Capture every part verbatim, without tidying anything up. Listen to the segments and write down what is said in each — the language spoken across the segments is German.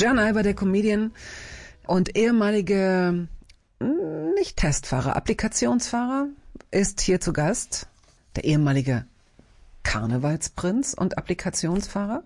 John Iver, der Comedian und ehemalige, nicht Testfahrer, Applikationsfahrer, ist hier zu Gast. Der ehemalige Karnevalsprinz und Applikationsfahrer.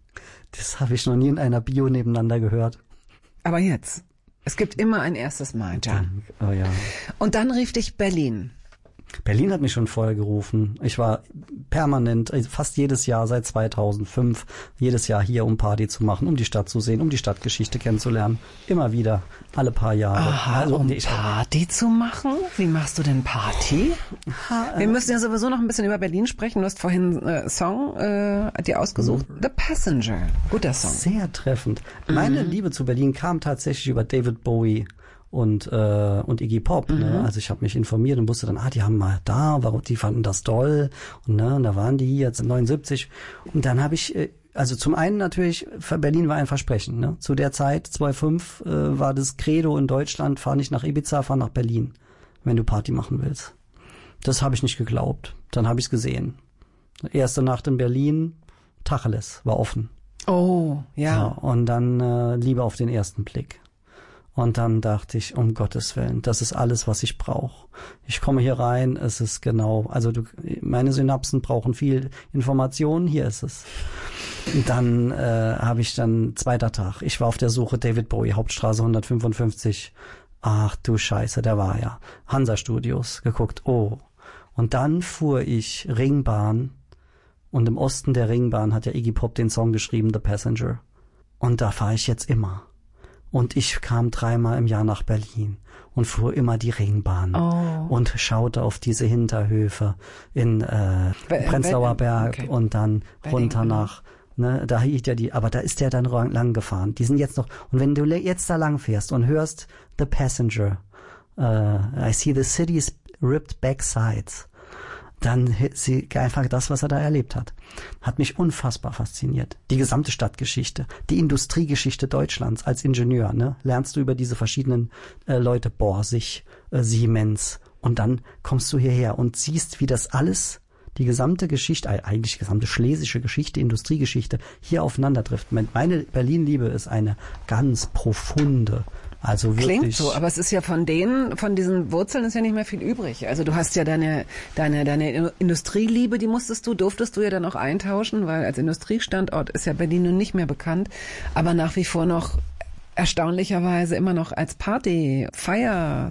Das habe ich noch nie in einer Bio nebeneinander gehört. Aber jetzt. Es gibt immer ein erstes Mal, John. Oh ja. Und dann rief dich Berlin. Berlin hat mich schon vorher gerufen. Ich war permanent, fast jedes Jahr seit zweitausendfünf, jedes Jahr hier, um Party zu machen, um die Stadt zu sehen, um die Stadtgeschichte kennenzulernen. Immer wieder, alle paar Jahre. Aha, also, um ich, Party zu machen? Wie machst du denn Party? Ha, Wir äh, müssen ja sowieso noch ein bisschen über Berlin sprechen. Du hast vorhin äh, Song äh, dir ausgesucht. Mhm. The Passenger. Guter Song. Sehr treffend. Mhm. Meine Liebe zu Berlin kam tatsächlich über David Bowie und äh, und Iggy Pop, mhm. ne? Also ich habe mich informiert und wusste dann, ah, die haben mal da, warum die fanden das toll und ne, und da waren die jetzt neunundsiebzig und dann habe ich äh, also zum einen natürlich, für Berlin war ein Versprechen, ne? Zu der Zeit zweitausendfünf äh, war das Credo in Deutschland, fahr nicht nach Ibiza, fahr nach Berlin, wenn du Party machen willst. Das habe ich nicht geglaubt. Dann habe ich es gesehen. Erste Nacht in Berlin, Tacheles war offen. Oh, ja. ja und dann äh, Liebe auf den ersten Blick. Und dann dachte ich, um Gottes Willen, das ist alles, was ich brauche. Ich komme hier rein, es ist genau, also du, meine Synapsen brauchen viel Information, hier ist es. Und dann äh, habe ich dann, zweiter Tag, ich war auf der Suche, David Bowie, Hauptstraße hundertfünfundfünfzig. Ach du Scheiße, der war ja. Hansa Studios, geguckt, oh. Und dann fuhr ich Ringbahn und im Osten der Ringbahn hat ja Iggy Pop den Song geschrieben, The Passenger. Und da fahre ich jetzt immer. Und ich kam dreimal im Jahr nach Berlin und fuhr immer die Ringbahn oh. und schaute auf diese Hinterhöfe in äh, Prenzlauer Berg okay. und dann runter nach, ne, da hielt ja die, aber da ist der dann lang gefahren. Die sind jetzt noch, und wenn du jetzt da lang fährst und hörst The Passenger, uh, I see the city's ripped back sides, dann sie einfach das, was er da erlebt hat. Hat mich unfassbar fasziniert. Die gesamte Stadtgeschichte, die Industriegeschichte Deutschlands als Ingenieur, ne? Lernst du über diese verschiedenen äh, Leute, Borsig, äh, Siemens, und dann kommst du hierher und siehst, wie das alles, die gesamte Geschichte, eigentlich die gesamte schlesische Geschichte, Industriegeschichte hier aufeinander trifft. Meine Berlin-Liebe ist eine ganz profunde. Also wirklich. Klingt so, aber es ist ja von denen, von diesen Wurzeln ist ja nicht mehr viel übrig. Also du hast ja deine, deine, deine Industrieliebe, die musstest du, durftest du ja dann auch eintauschen, weil als Industriestandort ist ja Berlin nun nicht mehr bekannt, aber nach wie vor noch erstaunlicherweise immer noch als Party, Feier,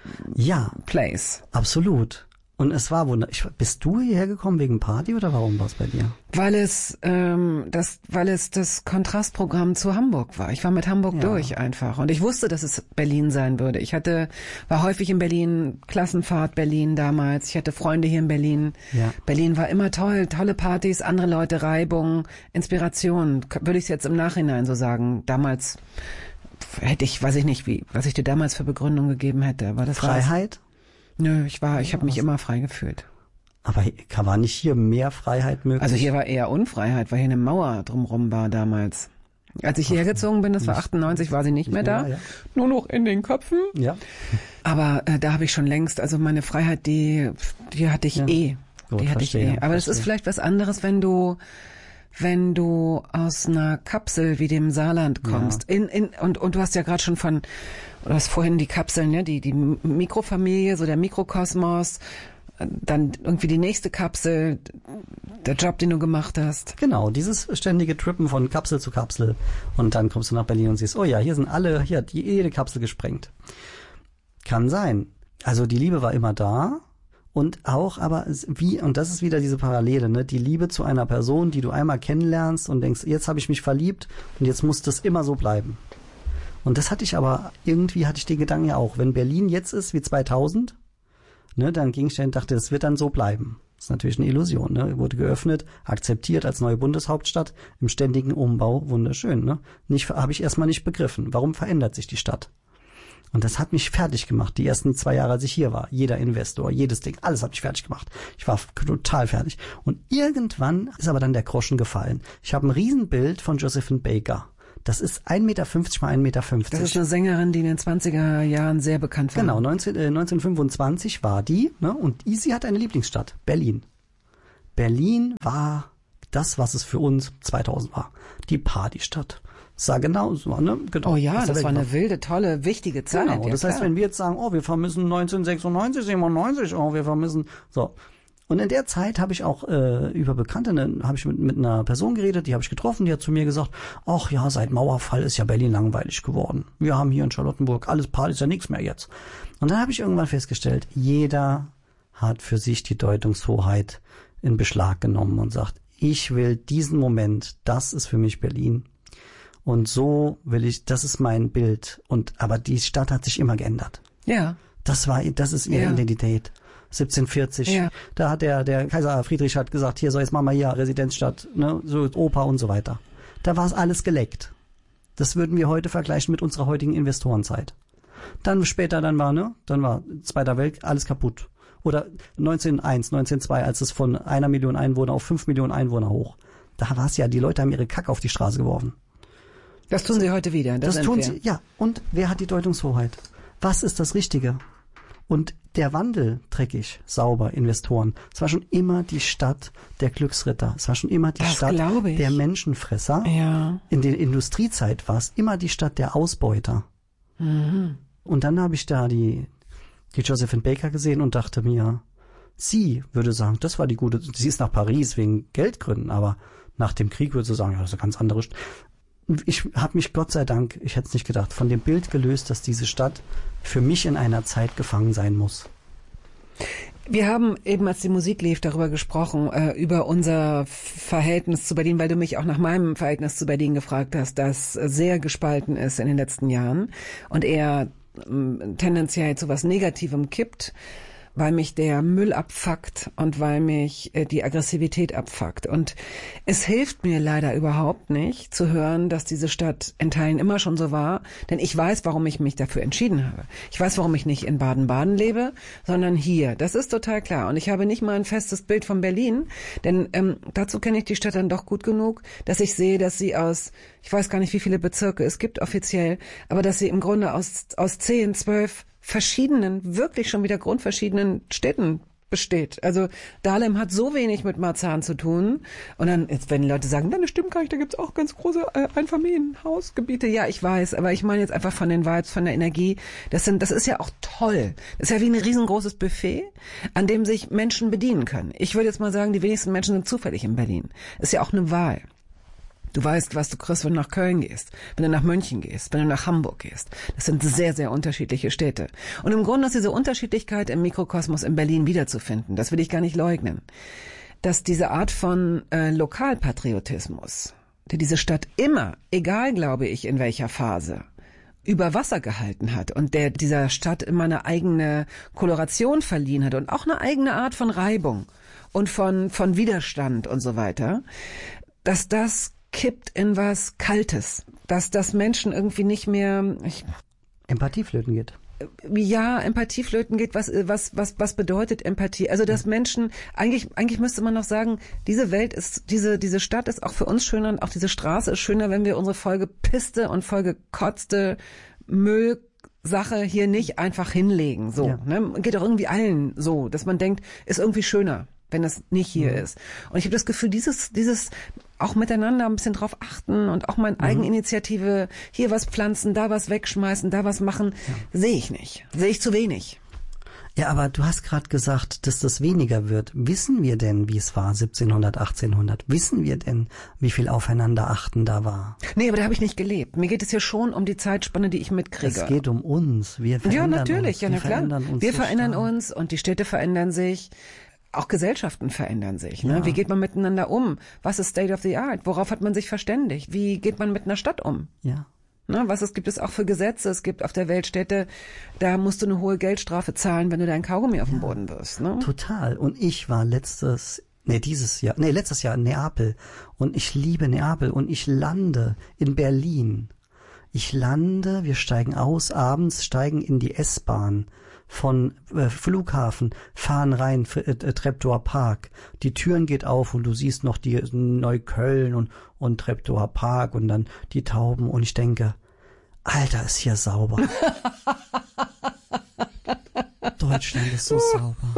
ja, Place. Absolut. Und es war wunderbar. Bist du hierher gekommen wegen Party oder warum war es bei dir? Weil es ähm, das, weil es das Kontrastprogramm zu Hamburg war. Ich war mit Hamburg ja. durch einfach und ich wusste, dass es Berlin sein würde. Ich hatte war häufig in Berlin, Klassenfahrt Berlin damals. Ich hatte Freunde hier in Berlin. Ja. Berlin war immer toll, tolle Partys, andere Leute, Reibung, Inspiration. Würde ich es jetzt im Nachhinein so sagen. Damals hätte ich, weiß ich nicht, wie, was ich dir damals für Begründung gegeben hätte. War das Freiheit? Was? Nö, ich war, ich habe mich immer frei gefühlt. Aber war nicht hier mehr Freiheit möglich? Also hier war eher Unfreiheit, weil hier eine Mauer drumherum war damals. Als ich hierher gezogen bin, das war achtundneunzig, war sie nicht mehr da. Ja. Nur noch in den Köpfen. Ja. Aber äh, da habe ich schon längst, also meine Freiheit, die, die hatte ich ja. eh. Gut, die hatte verstehe, ich eh. Aber es ist vielleicht was anderes, wenn du wenn du aus einer Kapsel wie dem Saarland kommst. Ja. In, in, und, und du hast ja gerade schon von, du hast vorhin die Kapseln, ne, die, die Mikrofamilie, so der Mikrokosmos, dann irgendwie die nächste Kapsel, der Job, den du gemacht hast. Genau, dieses ständige Trippen von Kapsel zu Kapsel. Und dann kommst du nach Berlin und siehst, oh ja, hier sind alle, hier hat jede Kapsel gesprengt. Kann sein. Also die Liebe war immer da. Und auch, aber wie, und das ist wieder diese Parallele, ne? Die Liebe zu einer Person, die du einmal kennenlernst und denkst, jetzt habe ich mich verliebt und jetzt muss das immer so bleiben. Und das hatte ich aber, irgendwie hatte ich den Gedanken ja auch, wenn Berlin jetzt ist wie zweitausend, ne, dann ging ich dann und dachte, das wird dann so bleiben. Das ist natürlich eine Illusion, ne? Wurde geöffnet, akzeptiert als neue Bundeshauptstadt, im ständigen Umbau, wunderschön, ne? Nicht, habe ich erstmal nicht begriffen. Warum verändert sich die Stadt? Und das hat mich fertig gemacht, die ersten zwei Jahre, als ich hier war. Jeder Investor, jedes Ding, alles hat mich fertig gemacht. Ich war total fertig. Und irgendwann ist aber dann der Groschen gefallen. Ich habe ein Riesenbild von Josephine Baker. Das ist ein Meter fünfzig mal ein Meter fünfzig. Das ist eine Sängerin, die in den zwanziger Jahren sehr bekannt war. Genau, neunzehn, äh, neunzehnhundertfünfundzwanzig war die, ne? Und sie hat eine Lieblingsstadt, Berlin. Berlin war das, was es für uns zweitausend war. Die Partystadt. Das sah genau so, ne? Genau. Oh ja, das war eine wilde, tolle, wichtige Zeit. Genau. Ja, das heißt, klar. wenn wir jetzt sagen, oh, wir vermissen neunzehnhundertsechsundneunzig, siebenundneunzig, oh, wir vermissen, so. Und in der Zeit habe ich auch äh, über Bekannte, ne, habe ich mit, mit einer Person geredet, die habe ich getroffen, die hat zu mir gesagt, ach ja, seit Mauerfall ist ja Berlin langweilig geworden. Wir haben hier in Charlottenburg alles Party, ist ja nichts mehr jetzt. Und dann habe ich irgendwann festgestellt, jeder hat für sich die Deutungshoheit in Beschlag genommen und sagt, ich will diesen Moment, das ist für mich Berlin. Und so will ich, das ist mein Bild. Und aber die Stadt hat sich immer geändert. Ja. Das war, das ist ihre Ja. Identität. siebzehnhundertvierzig. Ja. Da hat der, der Kaiser Friedrich hat gesagt, hier, so jetzt machen wir hier Residenzstadt, ne, so Oper und so weiter. Da war es alles geleckt. Das würden wir heute vergleichen mit unserer heutigen Investorenzeit. Dann später, dann war, ne, dann war Zweiter Weltkrieg, alles kaputt. Oder neunzehnhunderteins, neunzehnhundertzwei, als es von einer Million Einwohner auf fünf Millionen Einwohner hoch. Da war es ja, die Leute haben ihre Kacke auf die Straße geworfen. Das tun sie heute wieder. Das, Das tun sie, ja. Und wer hat die Deutungshoheit? Was ist das Richtige? Und der Wandel, dreckig, sauber, Investoren. Es war schon immer die Stadt der Glücksritter. Es war schon immer die Das Stadt glaube ich. der Menschenfresser. Ja. In der Industriezeit war es immer die Stadt der Ausbeuter. Mhm. Und dann habe ich da die, die Josephine Baker gesehen und dachte mir, sie würde sagen, das war die gute, sie ist nach Paris wegen Geldgründen, aber nach dem Krieg würde sie sagen, ja, das ist eine ganz andere Stadt. Ich habe mich, Gott sei Dank, ich hätte es nicht gedacht, von dem Bild gelöst, dass diese Stadt für mich in einer Zeit gefangen sein muss. Wir haben eben, als die Musik lief, darüber gesprochen, äh, über unser Verhältnis zu Berlin, weil du mich auch nach meinem Verhältnis zu Berlin gefragt hast, das sehr gespalten ist in den letzten Jahren und eher ähm, tendenziell zu was Negativem kippt, weil mich der Müll abfuckt und weil mich äh, die Aggressivität abfuckt. Und es hilft mir leider überhaupt nicht zu hören, dass diese Stadt in Teilen immer schon so war, denn ich weiß, warum ich mich dafür entschieden habe. Ich weiß, warum ich nicht in Baden-Baden lebe, sondern hier. Das ist total klar. Und ich habe nicht mal ein festes Bild von Berlin, denn ähm, dazu kenne ich die Stadt dann doch gut genug, dass ich sehe, dass sie aus, ich weiß gar nicht, wie viele Bezirke es gibt offiziell, aber dass sie im Grunde aus, aus zehn, zwölf verschiedenen, wirklich schon wieder grundverschiedenen Städten besteht. Also Dahlem hat so wenig mit Marzahn zu tun. Und dann, jetzt wenn die Leute sagen, dann stimmt gar nicht, da gibt's auch ganz große äh, Einfamilienhausgebiete. Ja, ich weiß, aber ich meine jetzt einfach von den Vibes, von der Energie. Das sind, das ist ja auch toll. Das ist ja wie ein riesengroßes Buffet, an dem sich Menschen bedienen können. Ich würde jetzt mal sagen, die wenigsten Menschen sind zufällig in Berlin. Ist ja auch eine Wahl. Du weißt, was du kriegst, wenn du nach Köln gehst, wenn du nach München gehst, wenn du nach Hamburg gehst. Das sind sehr, sehr unterschiedliche Städte. Und im Grunde ist diese Unterschiedlichkeit im Mikrokosmos in Berlin wiederzufinden. Das will ich gar nicht leugnen. Dass diese Art von äh, Lokalpatriotismus, der diese Stadt immer, egal glaube ich in welcher Phase, über Wasser gehalten hat und der dieser Stadt immer eine eigene Koloration verliehen hat und auch eine eigene Art von Reibung und von, von Widerstand und so weiter, dass das kippt in was Kaltes, dass das Menschen irgendwie nicht mehr ich, Empathieflöten geht. Ja, Empathieflöten geht. Was was was was bedeutet Empathie? Also dass Menschen eigentlich eigentlich müsste man noch sagen, diese Welt ist diese diese Stadt ist auch für uns schöner und auch diese Straße ist schöner, wenn wir unsere vollgepisste und vollgekotzte Müllsache hier nicht einfach hinlegen. So, ja. Ne? Geht auch irgendwie allen so, dass man denkt, ist irgendwie schöner, wenn das nicht hier mhm. ist. Und ich habe das Gefühl, dieses dieses auch miteinander ein bisschen drauf achten und auch mal in Eigeninitiative hier was pflanzen, da was wegschmeißen, da was machen, ja. sehe ich nicht. Sehe ich zu wenig. Ja, aber du hast gerade gesagt, dass das weniger wird. Wissen wir denn, wie es war, siebzehnhundert, achtzehnhundert? Wissen wir denn, wie viel Aufeinanderachten da war? Nee, aber da habe ich nicht gelebt. Mir geht es ja schon um die Zeitspanne, die ich mitkriege. Es geht um uns. Wir verändern ja, natürlich, uns. Ja, na klar. Uns wir so verändern stark. uns und die Städte verändern sich. Auch Gesellschaften verändern sich. Ne? Ja. Wie geht man miteinander um? Was ist State of the Art? Worauf hat man sich verständigt? Wie geht man mit einer Stadt um? Ja. Ne? Was es gibt es auch für Gesetze? Es gibt auf der Welt Städte, da musst du eine hohe Geldstrafe zahlen, wenn du deinen Kaugummi auf den ja. Boden wirfst. Ne? Total. Und ich war letztes, nee, dieses Jahr, nee, letztes Jahr in Neapel. Und ich liebe Neapel. Und ich lande in Berlin. Ich lande, wir steigen aus, abends steigen in die S-Bahn. Von äh, Flughafen, fahren rein, äh, Treptower Park. Die Türen geht auf und du siehst noch die Neukölln und, und Treptower Park und dann die Tauben und ich denke, Alter, ist hier sauber. Deutschland ist so sauber.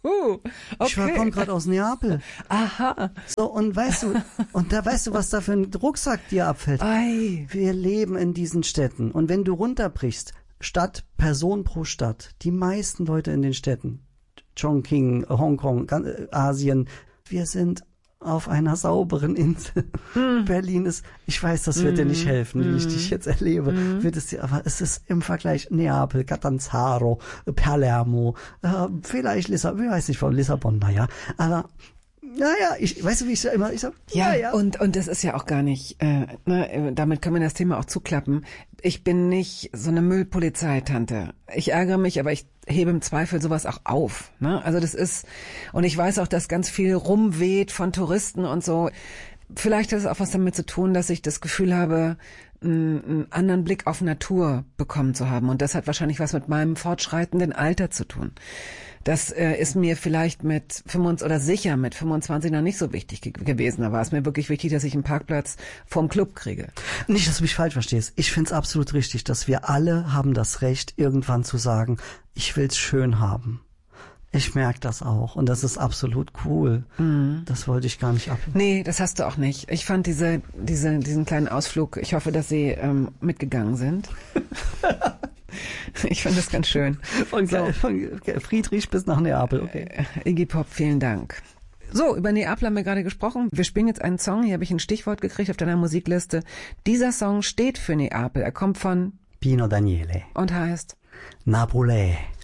Uh, okay. Ich war komme gerade aus Neapel. Aha. So, und weißt du, und da weißt du, was da für ein Rucksack dir abfällt. Ei. Wir leben in diesen Städten. Und wenn du runterbrichst, Stadt, Person pro Stadt, die meisten Leute in den Städten, Chongqing, Hongkong, Asien, wir sind auf einer sauberen Insel. Mm. Berlin ist, ich weiß, das wird mm. dir nicht helfen, wie mm. ich dich jetzt erlebe, mm. wird es dir, aber es ist im Vergleich Neapel, Catanzaro, Palermo, äh, vielleicht Lissabon, ich weiß nicht, von Lissabon, naja, aber naja, ich, weißt du, wie ich so immer, ich sag, ja, ja, ja. Und, und das ist ja auch gar nicht, äh, ne, damit können wir das Thema auch zuklappen. Ich bin nicht so eine Müllpolizeitante. Ich ärgere mich, aber ich hebe im Zweifel sowas auch auf, ne? Also das ist, und ich weiß auch, dass ganz viel rumweht von Touristen und so. Vielleicht hat es auch was damit zu tun, dass ich das Gefühl habe, einen anderen Blick auf Natur bekommen zu haben. Und das hat wahrscheinlich was mit meinem fortschreitenden Alter zu tun. Das äh, ist mir vielleicht mit fünfundzwanzig oder sicher mit fünfundzwanzig noch nicht so wichtig ge- gewesen. Da war es mir wirklich wichtig, dass ich einen Parkplatz vorm Club kriege. Nicht, dass du mich falsch verstehst. Ich find's absolut richtig, dass wir alle haben das Recht, irgendwann zu sagen, ich will's schön haben. Ich merke das auch und das ist absolut cool. Mhm. Das wollte ich gar nicht ab. Nee, das hast du auch nicht. Ich fand diese, diese, diesen kleinen Ausflug, ich hoffe, dass Sie ähm, mitgegangen sind. Ich fand das ganz schön. Von, so. von Friedrich bis nach Neapel, okay. Äh, Iggy Pop, vielen Dank. So, über Neapel haben wir gerade gesprochen. Wir spielen jetzt einen Song, hier habe ich ein Stichwort gekriegt auf deiner Musikliste. Dieser Song steht für Neapel. Er kommt von Pino Daniele und heißt Napolè.